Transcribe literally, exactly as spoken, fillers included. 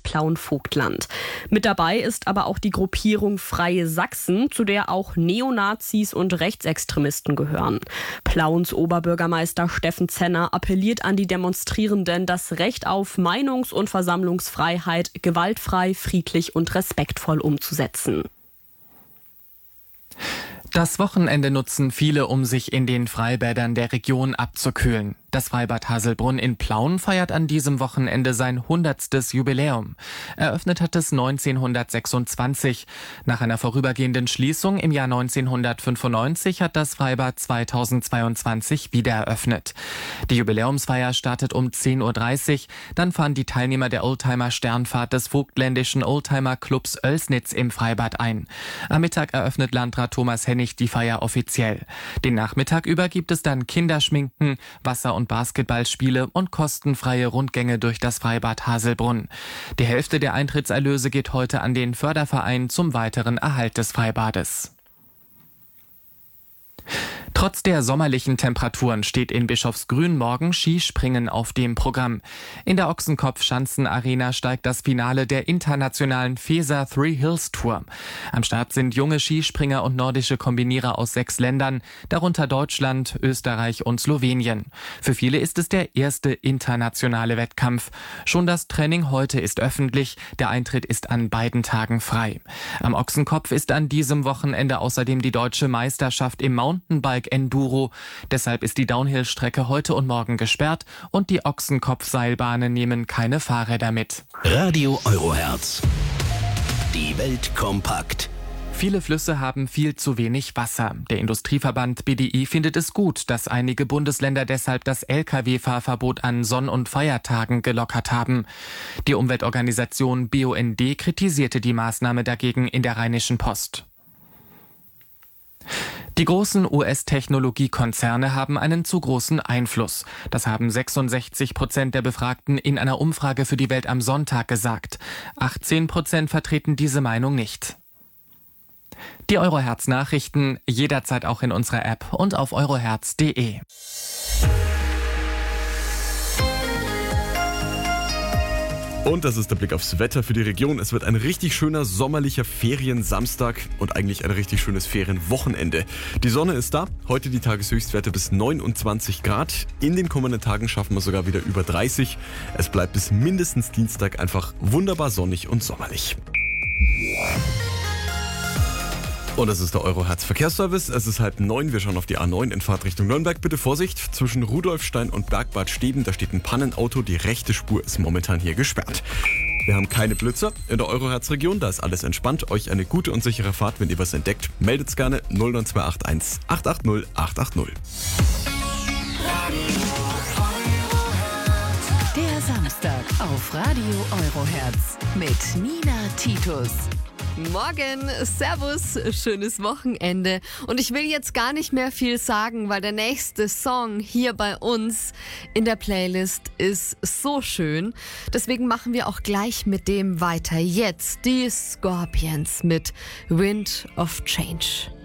Plauen-Vogtland. Mit dabei ist aber auch die Gruppierung Freie Sachsen, zu der auch Neonazis und Rechtsextremisten gehören. Plauens Oberbürgermeister Steffen Zenner appelliert an die Demonstrierenden, das Recht auf Meinungs- und Versammlungsfreiheit gewaltfrei, friedlich und respektvoll umzusetzen. Das Wochenende nutzen viele, um sich in den Freibädern der Region abzukühlen. Das Freibad Haselbrunn in Plauen feiert an diesem Wochenende sein hundertstes Jubiläum. Eröffnet hat es neunzehnhundertsechsundzwanzig. Nach einer vorübergehenden Schließung im Jahr neunzehnhundertfünfundneunzig hat das Freibad zweitausendzweiundzwanzig wieder eröffnet. Die Jubiläumsfeier startet um zehn Uhr dreißig. Dann fahren die Teilnehmer der Oldtimer-Sternfahrt des vogtländischen Oldtimer-Clubs Oelsnitz im Freibad ein. Am Mittag eröffnet Landrat Thomas Hennig die Feier offiziell. Den Nachmittag über gibt es dann Kinderschminken, Wasser- und Basketballspiele und kostenfreie Rundgänge durch das Freibad Haselbrunn. Die Hälfte der Eintrittserlöse geht heute an den Förderverein zum weiteren Erhalt des Freibades. Trotz der sommerlichen Temperaturen steht in Bischofsgrün morgen Skispringen auf dem Programm. In der Ochsenkopf-Schanzen-Arena steigt das Finale der internationalen Fesa Three Hills Tour. Am Start sind junge Skispringer und nordische Kombinierer aus sechs Ländern, darunter Deutschland, Österreich und Slowenien. Für viele ist es der erste internationale Wettkampf. Schon das Training heute ist öffentlich, der Eintritt ist an beiden Tagen frei. Am Ochsenkopf ist an diesem Wochenende außerdem die deutsche Meisterschaft im Mountainbike Enduro. Deshalb ist die Downhill-Strecke heute und morgen gesperrt und die Ochsenkopf-Seilbahnen nehmen keine Fahrräder mit. Radio Eurohertz. Die Welt kompakt. Viele Flüsse haben viel zu wenig Wasser. Der Industrieverband B D I findet es gut, dass einige Bundesländer deshalb das L K W-Fahrverbot an Sonn- und Feiertagen gelockert haben. Die Umweltorganisation B U N D kritisierte die Maßnahme dagegen in der Rheinischen Post. Die großen U S-Technologiekonzerne haben einen zu großen Einfluss. Das haben sechsundsechzig Prozent der Befragten in einer Umfrage für die Welt am Sonntag gesagt. achtzehn Prozent vertreten diese Meinung nicht. Die Eurohertz-Nachrichten jederzeit auch in unserer App und auf eurohertz punkt de. Und das ist der Blick aufs Wetter für die Region. Es wird ein richtig schöner sommerlicher Feriensamstag und eigentlich ein richtig schönes Ferienwochenende. Die Sonne ist da, heute die Tageshöchstwerte bis neunundzwanzig Grad. In den kommenden Tagen schaffen wir sogar wieder über dreißig. Es bleibt bis mindestens Dienstag einfach wunderbar sonnig und sommerlich. Und das ist der Eurohertz Verkehrsservice. Es ist halb neun. Wir schauen auf die A neun in Fahrt Richtung Nürnberg. Bitte Vorsicht, zwischen Rudolfstein und Bergbad Steben, da steht ein Pannenauto. Die rechte Spur ist momentan hier gesperrt. Wir haben keine Blitzer in der Eurohertz-Region. Da ist alles entspannt. Euch eine gute und sichere Fahrt. Wenn ihr was entdeckt, meldet's gerne null neun zwei acht eins acht acht null acht acht null. Der Samstag auf Radio Eurohertz mit Nina Titus. Morgen, Servus, schönes Wochenende. Und ich will jetzt gar nicht mehr viel sagen, weil der nächste Song hier bei uns in der Playlist ist so schön. Deswegen machen wir auch gleich mit dem weiter. Jetzt die Scorpions mit Wind of Change.